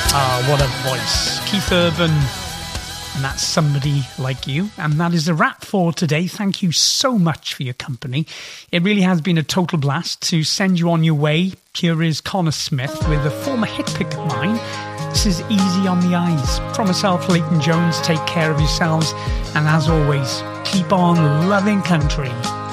Ah, what a voice. Keith Urban. And that's Somebody Like You. And that is a wrap for today. Thank you so much for your company. It really has been a total blast to send you on your way. Here is Connor Smith with a former hit pick of mine. This is Easy on the Eyes. From myself, Leighton Jones, take care of yourselves. And as always, keep on loving country.